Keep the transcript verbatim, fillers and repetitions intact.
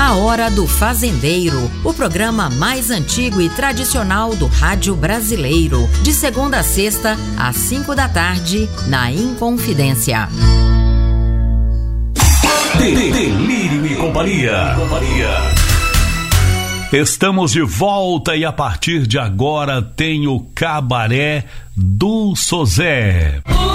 A Hora do Fazendeiro, o programa mais antigo e tradicional do rádio brasileiro, de segunda a sexta, às cinco da tarde, na Inconfidência. Delírio e Companhia. Estamos de volta e a partir de agora tem o Cabaré do Sozé.